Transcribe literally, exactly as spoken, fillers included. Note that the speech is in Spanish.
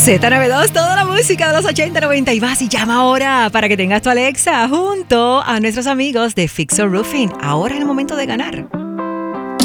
Z noventa y dos, toda la música de los ochenta, noventa y vas y llama ahora para que tengas tu Alexa junto a nuestros amigos de Fixer Roofing. Ahora es el momento de ganar.